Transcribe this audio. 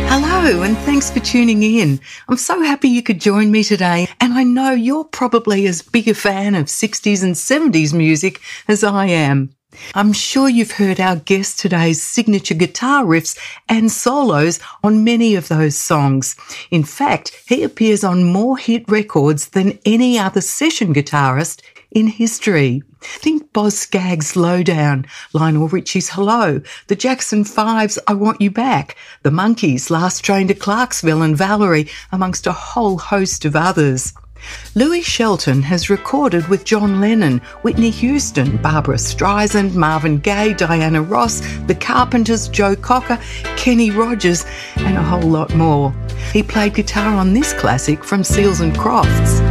Hello, and thanks for tuning in. I'm so happy you could join me today, and I know you're probably as big a fan of 60s and 70s music as I am. I'm sure you've heard our guest today's signature guitar riffs and solos on many of those songs. In fact, he appears on more hit records than any other session guitarist in history. Think Boz Scaggs' Lowdown, Lionel Richie's Hello, the Jackson 5's I Want You Back, the Monkees' Last Train to Clarksville and Valerie, amongst a whole host of others. Louis Shelton has recorded with John Lennon, Whitney Houston, Barbra Streisand, Marvin Gaye, Diana Ross, The Carpenters, Joe Cocker, Kenny Rogers, and a whole lot more. He played guitar on this classic from Seals and Crofts.